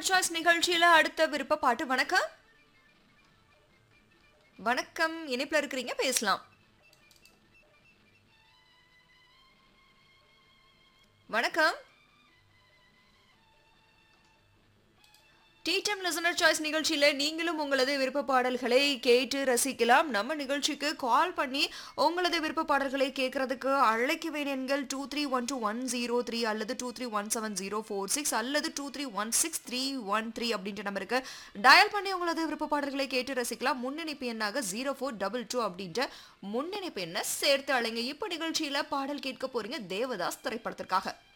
Listener choice நிகழ்ச்சியில அடுத்த விருப்ப பாட்டு. வணக்கம். வணக்கம், இணைப்புல இருக்கிறீங்க, பேசலாம். வணக்கம். டீடம் லிசனர் சாய்ஸ் நிகழ்ச்சியில நீங்களும் உங்களது விருப்ப பாடல்களை கேட்டு ரசிக்கலாம். நம்ம நிகழ்ச்சிக்கு கால் பண்ணி உங்களது விருப்ப பாடல்களை கேட்கறதுக்கு அழைக்க வேண்டிய எண்கள் 2312 103 அல்லது 231704 அல்லது 2316 அப்படின்ற நம்பருக்கு டயல் பண்ணி உங்களது விருப்ப பாடல்களை கேட்டு ரசிக்கலாம். முன்னிணைப்பு எண்ணாக 0422 அப்படின்ற முன்னிணைப்பு எண்ணை சேர்த்து அழைங்க. இப்ப நிகழ்ச்சியில பாடல் கேட்க போறீங்க தேவதாஸ் திரைப்படத்திற்காக.